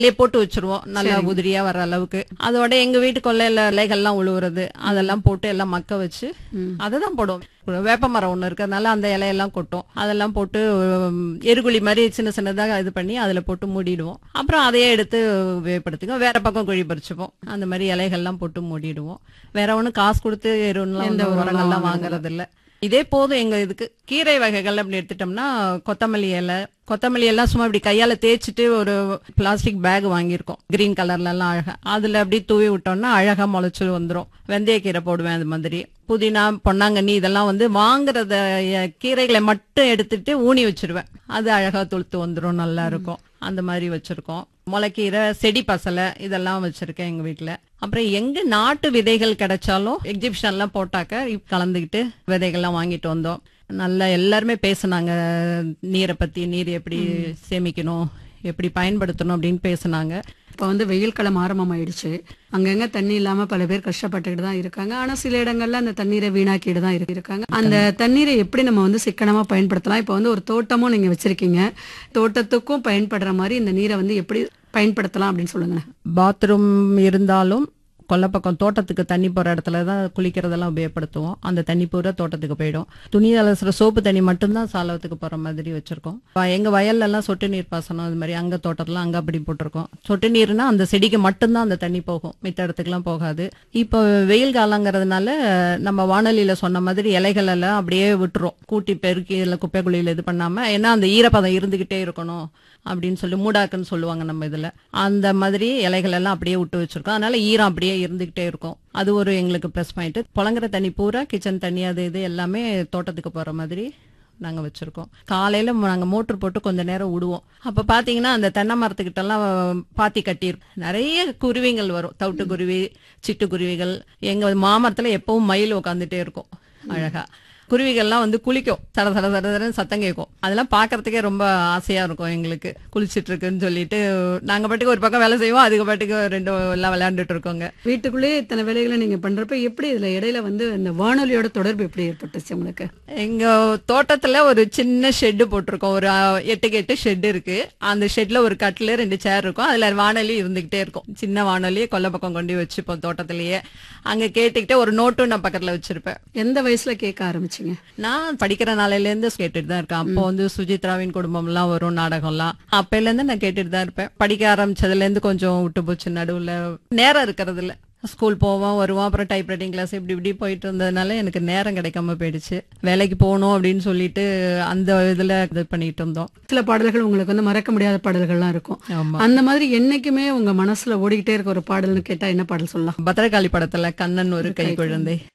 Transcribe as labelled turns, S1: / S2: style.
S1: போட்டு வச்சிருவோம் நல்லா உதிரியா வர அளவுக்கு. அதோட எங்க வீட்டு கொல்லையில இலைகள்லாம் உழுவுறது அதெல்லாம் போட்டு எல்லாம் மக்க வச்சு அததான் போடுவோம். வேப்ப மரம் ஒண்ணு இருக்கிறதுனால அந்த இலையெல்லாம் கொட்டும். அதெல்லாம் போட்டு எருகுழி மாதிரி சின்ன சின்னதாக இது பண்ணி அதுல போட்டு மூடிடுவோம். அப்புறம் அதையே எடுத்து உபயோகப்படுத்திக்குவோம். வேற பக்கம் குழி பறிச்சுப்போம். அந்த மாதிரி இலைகள்லாம் போட்டு மூடிடுவோம். வேற ஒண்ணும் காசு கொடுத்து எருலாம் உரங்கள்லாம் வாங்குறது இல்ல. இதே போதும் எங்க இதுக்கு. கீரை வகைகள் அப்படி எடுத்துட்டோம்னா கொத்தமல்லி எல்லாம் சும்மா இப்படி கையால தேய்ச்சிட்டு ஒரு பிளாஸ்டிக் பேக் வாங்கியிருக்கோம். கிரீன் கலர்ல எல்லாம் அழகா அதுல அப்படி தூவி விட்டோம்னா அழகா முளைச்சு வந்துரும். வெந்தயக்கீரை போடுவேன். அது மாதிரி புதினா பொன்னாங்கண்ணி இதெல்லாம் வாங்குறத கீரைகளை மட்டும் எடுத்துட்டு ஊனி வச்சிருவேன். அது அழகா துளுத்து வந்துரும். நல்லா இருக்கும். அந்த மாதிரி வச்சிருக்கோம். முளைக்கீரை செடி பசலை இதெல்லாம் வச்சிருக்கேன் எங்க வீட்டுல. அப்புறம் எங்க நாட்டு விதைகள் கிடைச்சாலும் எக்ஸிபிஷன் எல்லாம் போட்டாக்க கலந்துக்கிட்டு விதைகள்லாம் வாங்கிட்டு வந்தோம். நல்லா எல்லாருமே பேசுனாங்க. நீரை பத்தி, நீர் எப்படி சேமிக்கணும், எப்படி பயன்படுத்தணும் அப்படின்னு பேசுனாங்க.
S2: இப்ப வெயில் காலம் ஆரம்பமாயிடுச்சு. அங்கங்க தண்ணி இல்லாம பல பேர் கஷ்டப்பட்டுக்கிட்டு தான் இருக்காங்க. ஆனா சில இடங்கள்ல அந்த தண்ணீரை வீணாக்கிட்டு தான் இருக்காங்க. அந்த தண்ணீரை எப்படி நம்ம சிக்கனமா பயன்படுத்தலாம்? இப்ப ஒரு தோட்டமும் நீங்க வச்சிருக்கீங்க. தோட்டத்துக்கும் பயன்படுற மாதிரி இந்த நீரை எப்படி பயன்படுத்தலாம் அப்படின்னு சொல்லுங்க.
S1: பாத்ரூம் இருந்தாலும் கொல்லப்பக்கம் தோட்டத்துக்கு தண்ணி போற இடத்துலதான் குளிக்கிறதெல்லாம் உபயோகப்படுத்துவோம். அந்த தண்ணி பூரா தோட்டத்துக்கு போயிடும். துணி அலசுற சோப்பு தண்ணி மட்டும்தான் சாலவத்துக்கு போற மாதிரி வச்சிருக்கோம். எங்க வயல்ல எல்லாம் சொட்டு நீர் பாசனம் அது மாதிரி அங்க தோட்டத்துல அங்க அப்படி போட்டிருக்கோம். சொட்டு நீர்னா அந்த செடிக்கு மட்டும்தான் அந்த தண்ணி போகும். மித்த இடத்துக்கு எல்லாம் போகாது. இப்போ வெயில் காலங்கிறதுனால நம்ம வானொலியில சொன்ன மாதிரி இலைகள் எல்லாம் அப்படியே விட்டுரும். கூட்டி பெருக்கி இல்ல குப்பை குழியில இது பண்ணாம, ஏன்னா அந்த ஈரப்பதம் இருந்துகிட்டே இருக்கணும் அப்படின்னு சொல்லி மூடாக்குன்னு சொல்லுவாங்க நம்ம இதுல. அந்த மாதிரி இலைகள் எல்லாம் அப்படியே விட்டு வச்சிருக்கோம். அதனால ஈரம் அப்படியே இருந்துகிட்டே இருக்கும். அது ஒரு எங்களுக்கு பிளஸ் பாயிண்ட். புழங்குற தண்ணி பூரா கிச்சன் தண்ணி அது இது எல்லாமே தோட்டத்துக்கு போற மாதிரி நாங்க வச்சிருக்கோம். காலையில நாங்க மோட்டர் போட்டு கொஞ்ச நேரம் விடுவோம். அப்ப பாத்தீங்கன்னா அந்த தென்னை மரத்துக்கிட்ட எல்லாம் பாத்தி கட்டியிருக்கும். நிறைய குருவிகள் வரும். தவிட்டுக்குருவி, சிட்டுக்குருவிகள். எங்க மாமரத்துல எப்பவும் மயில் உட்காந்துட்டே இருக்கும். அழகா குருவிகள்லாம் குளிக்கும். தட தட தட தடன்னு சத்தம் கேட்கும். அதெல்லாம் பாக்குறதுக்கே ரொம்ப ஆசையா இருக்கும் எங்களுக்கு. குளிச்சிட்டு இருக்குன்னு சொல்லிட்டு நாங்க பாட்டுக்கு ஒரு பக்கம் வேலை செய்வோம். அதுக்கு பாட்டுக்கு ரெண்டு எல்லாம் விளையாண்டுட்டு இருக்கோங்க.
S2: வீட்டுக்குள்ளேயே இத்தனை வேலைகளை நீங்க பண்றப்ப எப்படி இதுல இடையில இந்த வானொலியோட தொடர்பு எப்படி ஏற்பட்டுச்சு உங்களுக்கு?
S1: எங்க தோட்டத்துல ஒரு சின்ன ஷெட் போட்டிருக்கோம். ஒரு 8 ஷெட் இருக்கு. அந்த ஷெட்ல ஒரு கட்டில 2 சேர் இருக்கும். அதுல வானொலி இருந்துகிட்டே இருக்கும். சின்ன வானொலியை கொல்ல பக்கம் கொண்டு வச்சுப்போம் தோட்டத்திலேயே. அங்க கேட்டுக்கிட்டே ஒரு நோட்டும் நான் பக்கத்துல வச்சிருப்பேன்.
S2: எந்த வயசுல கேட்க ஆரம்பிச்சு?
S1: நான் படிக்கிற நாளையில இருந்து கேட்டுட்டு தான் இருக்கேன். அப்போ சுஜித்ராவின் குடும்பம் எல்லாம் வரும், நாடகம் எல்லாம். அப்பையில இருந்து நான் கேட்டுட்டு தான் இருப்பேன். படிக்க ஆரம்பிச்சதுல இருந்து கொஞ்சம் விட்டு போச்சு. நடுவுல நேரம் இருக்கிறது இல்ல. ஸ்கூல் போவோம் வருவோம். அப்புறம் டைப்ரைட்டிங் கிளாஸ் இப்படி போயிட்டு இருந்ததுனால எனக்கு நேரம் கிடைக்காம போயிடுச்சு. வேலைக்கு போகணும் அப்படின்னு சொல்லிட்டு அந்த இதுல இது பண்ணிட்டு இருந்தோம்.
S2: சில பாடல்கள் உங்களுக்கு மறக்க முடியாத பாடல்கள்லாம் இருக்கும். அந்த மாதிரி என்னைக்குமே உங்க மனசுல ஓடிக்கிட்டே இருக்க ஒரு பாடல்னு கேட்டா என்ன பாடல் சொல்லலாம்?
S1: பத்திரகாளி படத்துல கண்ணன் ஒரு கை குழந்தை.